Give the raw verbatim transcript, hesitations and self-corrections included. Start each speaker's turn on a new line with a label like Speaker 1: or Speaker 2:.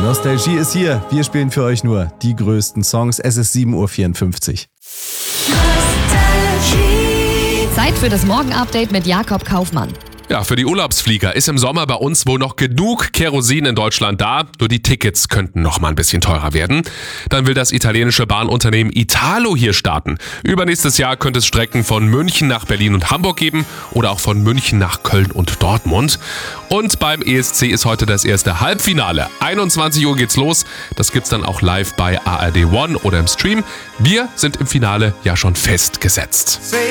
Speaker 1: Nostalgie ist hier. Wir spielen für euch nur die größten Songs. Es ist sieben Uhr vierundfünfzig.
Speaker 2: Zeit für das Morgen-Update mit Jakob Kaufmann.
Speaker 3: Ja, für die Urlaubsflieger ist im Sommer bei uns wohl noch genug Kerosin in Deutschland da. Nur die Tickets könnten noch mal ein bisschen teurer werden. Dann will das italienische Bahnunternehmen Italo hier starten. Übernächstes Jahr könnte es Strecken von München nach Berlin und Hamburg geben oder auch von München nach Köln und Dortmund. Und beim E S C ist heute das erste Halbfinale. einundzwanzig Uhr geht's los. Das gibt's dann auch live bei A R D One oder im Stream. Wir sind im Finale ja schon festgesetzt.